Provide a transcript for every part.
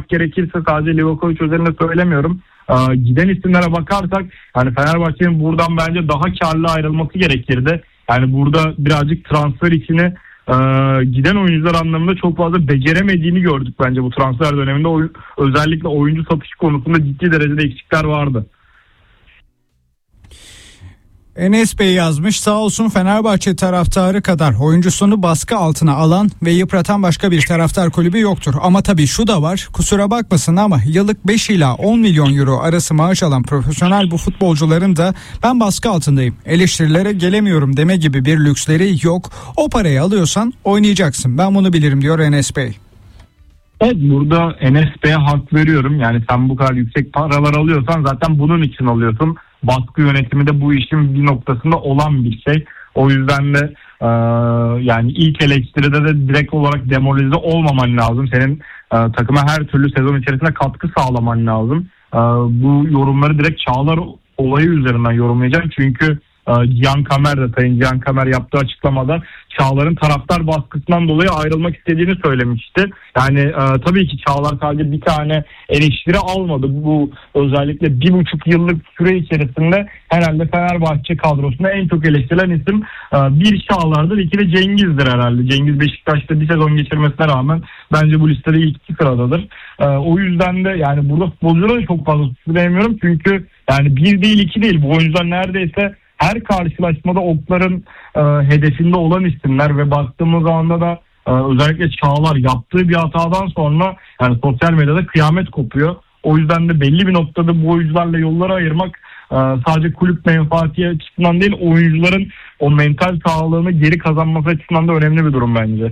konuşmak gerekirse sadece Livakovic özelinde söylemiyorum. Giden isimlere bakarsak yani Fenerbahçe'nin buradan bence daha karlı ayrılması gerekirdi. Yani burada birazcık transfer içini giden oyuncular anlamında çok fazla beceremediğini gördük bence bu transfer döneminde. Özellikle oyuncu satışı konusunda ciddi derecede eksikler vardı. Enes Bey yazmış, sağ olsun Fenerbahçe taraftarı kadar oyuncusunu baskı altına alan ve yıpratan başka bir taraftar kulübü yoktur. Ama tabii şu da var, kusura bakmasın ama yıllık 5 ila 10 milyon euro arası maaş alan profesyonel bu futbolcuların da ben baskı altındayım, eleştirilere gelemiyorum deme gibi bir lüksleri yok. O parayı alıyorsan oynayacaksın, ben bunu bilirim diyor Enes Bey. Evet, burada Enes Bey'e hak veriyorum. Yani sen bu kadar yüksek paralar alıyorsan zaten bunun için alıyorsun. Baskı yönetimi de bu işin bir noktasında olan bir şey. O yüzden de yani ilk eleştiride de direkt olarak demoralize olmaman lazım. Senin takıma her türlü sezon içerisinde katkı sağlaman lazım. Bu yorumları direkt Çağlar olayı üzerinden yorumlayacağım. Çünkü Sayın Cihan Kamer yaptığı açıklamada Çağlar'ın taraftar baskısından dolayı ayrılmak istediğini söylemişti. Yani tabii ki Çağlar sadece bir tane eleştiri almadı. Bu özellikle 1,5 yıllık süre içerisinde herhalde Fenerbahçe kadrosunda en çok eleştirilen isim bir Çağlar'dır, iki de Cengiz'dir herhalde. Cengiz Beşiktaş'ta bir sezon geçirmesine rağmen bence bu listede ilk iki sıradadır. O yüzden de yani burada futbolcuları da çok fazla suçlayamıyorum. Çünkü yani bir değil iki değil, bu oyuncular neredeyse her karşılaşmada okların hedefinde olan isimler ve baktığımız zaman da özellikle Çağlar yaptığı bir hatadan sonra yani sosyal medyada kıyamet kopuyor. O yüzden de belli bir noktada bu oyuncularla yolları ayırmak sadece kulüp menfaati açısından değil, oyuncuların o mental sağlığını geri kazanması açısından da önemli bir durum bence.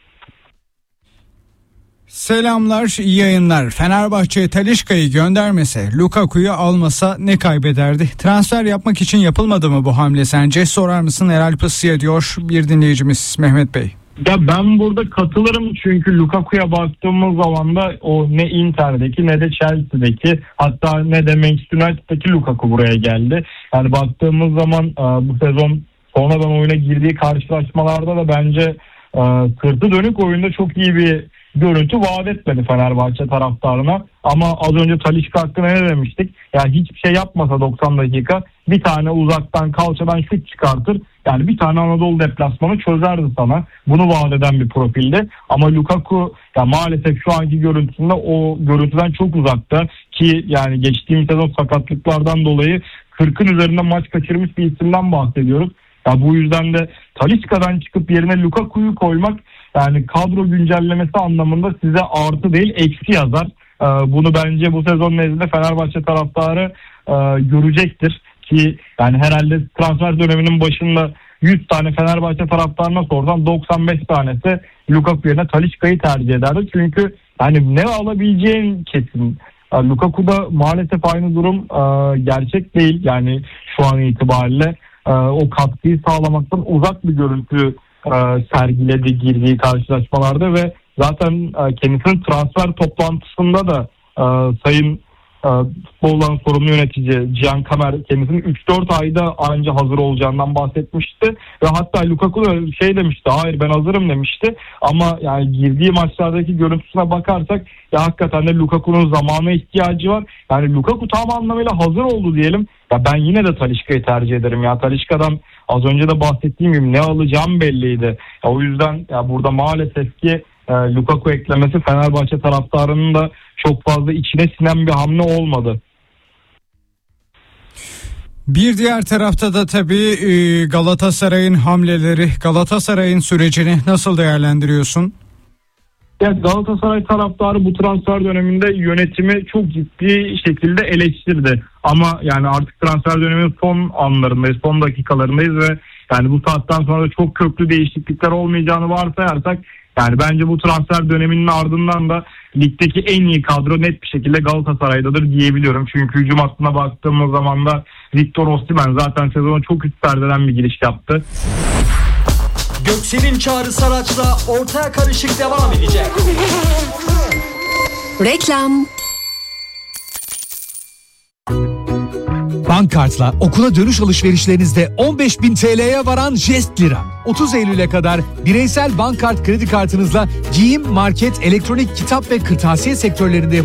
Selamlar, iyi yayınlar. Fenerbahçe Talisca'yı göndermese, Lukaku'yu almasa ne kaybederdi? Transfer yapmak için yapılmadı mı bu hamle sence? Sorar mısın Erel Pısı'ya diyor bir dinleyicimiz Mehmet Bey. Ya ben burada katılırım çünkü Lukaku'ya baktığımız zaman da o ne Inter'deki ne de Chelsea'deki, hatta ne de Manchester United'daki Lukaku buraya geldi. Yani baktığımız zaman bu sezon sonradan oyuna girdiği karşılaşmalarda da bence sırtı dönük oyunda çok iyi bir görüntü vaat etmedi Fenerbahçe taraftarına. Ama az önce Talisca hakkında ne demiştik? Yani hiçbir şey yapmasa 90 dakika bir tane uzaktan kalçadan şut çıkartır. Yani bir tane Anadolu deplasmanı çözerdi sana. Bunu vaat eden bir profildi. Ama Lukaku ya maalesef şu anki görüntüsünde o görüntüden çok uzakta ki yani geçtiğimiz sezon sakatlıklardan dolayı 40'ın üzerinde maç kaçırmış bir isimden bahsediyoruz. Ya bu yüzden de Talisca'dan çıkıp yerine Lukaku'yu koymak yani kadro güncellemesi anlamında size artı değil eksi yazar. Bunu bence bu sezon nezdinde Fenerbahçe taraftarı görecektir ki yani herhalde transfer döneminin başında 100 tane Fenerbahçe taraftarına sorsan 95 tanesi Lukaku yerine Talisca'yı tercih ederdi. Çünkü yani ne alabileceğin kesin. Lukaku'da maalesef aynı durum gerçek değil. Yani şu an itibariyle o katkıyı sağlamaktan uzak bir görüntü sergiledi girdiği karşılaşmalarda ve zaten kendisinin transfer toplantısında da Sayın futboldan sorumlu yönetici Cihan Kamer kendisinin 3-4 ayda anca hazır olacağından bahsetmişti ve hatta Lukaku da şey demişti, hayır ben hazırım demişti ama yani girdiği maçlardaki görüntüsüne bakarsak ya hakikaten de Lukaku'nun zamana ihtiyacı var. Yani Lukaku tam anlamıyla hazır oldu diyelim. Ya ben yine de Talisca'yı tercih ederim. Ya Talisca'dan az önce de bahsettiğim gibi ne alacağım belliydi. Ya o yüzden ya burada maalesef ki Lukaku eklemesi Fenerbahçe taraftarının da çok fazla içine sinen bir hamle olmadı. Bir diğer tarafta da tabii Galatasaray'ın hamleleri, Galatasaray'ın sürecini nasıl değerlendiriyorsun? Ya Galatasaray taraftarı bu transfer döneminde yönetimi çok ciddi şekilde eleştirdi. Ama yani artık transfer döneminin son anlarındayız, son dakikalarındayız ve yani bu saatten sonra da çok köklü değişiklikler olmayacağını varsayarsak yani bence bu transfer döneminin ardından da ligdeki en iyi kadro net bir şekilde Galatasaray'dadır diyebiliyorum. Çünkü hücum hattına baktığımız zaman da Victor Osimhen zaten sezona çok üst perdeden bir giriş yaptı. Göksel'in Çağrı Saraç'la Ortaya Karışık devam edecek. Reklam. Bankkart'la okula dönüş alışverişlerinizde 15.000 TL'ye varan Jest Lira. 30 Eylül'e kadar bireysel bankkart kredi kartınızla giyim, market, elektronik, kitap ve kırtasiye sektörlerinde